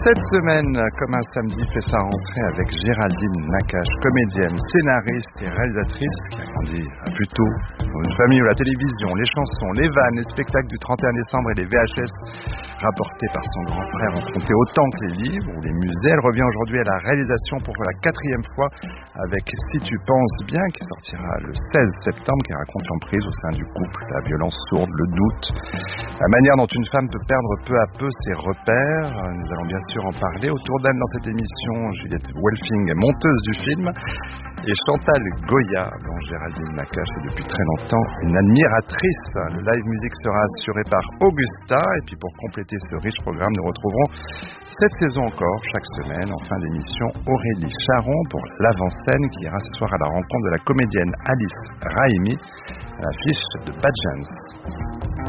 Cette semaine, comme un samedi, fait sa rentrée avec Géraldine Nakache, comédienne, scénariste et réalisatrice qui a grandi plus tôt dans une famille où la télévision, les chansons, les vannes, les spectacles du 31 décembre et les VHS rapportés par son grand frère ont compté autant que les livres ou les musées. Elle revient aujourd'hui à la réalisation pour la 4e fois avec Si tu penses bien, qui sortira le 16 septembre, qui raconte l'emprise au sein du couple, la violence sourde, le doute, la manière dont une femme peut perdre peu à peu ses repères. Nous allons bien sûr en parler. Autour d'elle dans cette émission, Juliette Welfing, monteuse du film, et Chantal Goya, dont Géraldine Nakache est depuis très longtemps une admiratrice. Le live music sera assuré par Augusta, et puis pour compléter ce riche programme, nous retrouverons cette saison encore, chaque semaine, en fin d'émission, Aurélie Charon pour l'avant-scène, qui ira ce soir à la rencontre de la comédienne Alice Raimi, à l'affiche de Bad Jams.